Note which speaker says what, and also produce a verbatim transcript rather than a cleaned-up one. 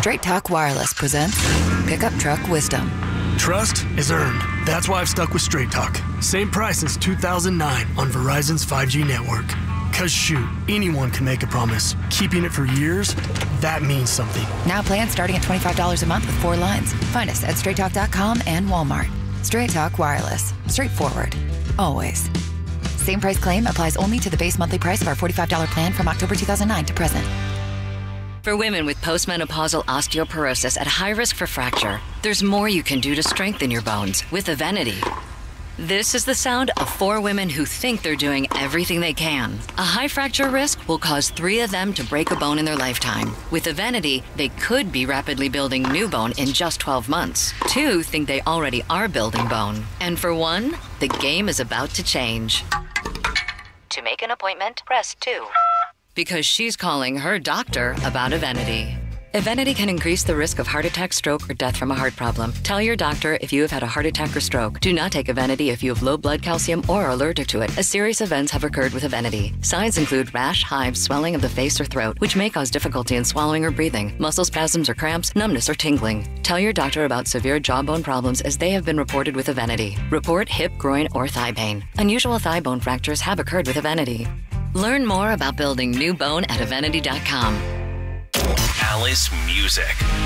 Speaker 1: Straight Talk Wireless presents Pickup Truck Wisdom.
Speaker 2: Trust is earned. That's why I've stuck with Straight Talk. Same price since two thousand nine on Verizon's five G network. Cause shoot, anyone can make a promise. Keeping it for years, that means something.
Speaker 1: Now plans starting at twenty-five dollars a month with four lines. Find us at straight talk dot com and Walmart. Straight Talk Wireless. Straightforward. Always. Same price claim applies only to the base monthly price of our forty-five dollars plan from October two thousand nine to present.
Speaker 3: For women with postmenopausal osteoporosis at high risk for fracture, there's more you can do to strengthen your bones with Evenity. This is the sound of four women who think they're doing everything they can. A high fracture risk will cause three of them to break a bone in their lifetime. With Evenity, they could be rapidly building new bone in just twelve months. Two think they already are building bone. And for one, the game is about to change. To make an appointment, press two. Because she's calling her doctor about Evenity. Evenity can increase the risk of heart attack, stroke, or death from a heart problem. Tell your doctor if you have had a heart attack or stroke. Do not take Evenity if you have low blood calcium or are allergic to it, as serious events have occurred with Evenity. Signs include rash, hives, swelling of the face or throat, which may cause difficulty in swallowing or breathing, muscle spasms or cramps, numbness or tingling. Tell your doctor about severe jawbone problems as they have been reported with Evenity. Report hip, groin, or thigh pain. Unusual thigh bone fractures have occurred with Evenity. Learn more about building new bone at Evenity dot com.
Speaker 4: Alice Music.